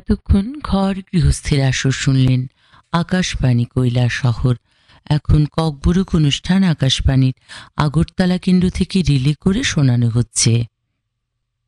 এতক্ষণ ঘর গৃহস্থের আসর শুনলেন আকাশবাণী কৈলাস শহর। এখন ককবুরুক অনুষ্ঠান আকাশবাণীর আগরতলা কেন্দ্র থেকে রিলে করে শোনানো হচ্ছে।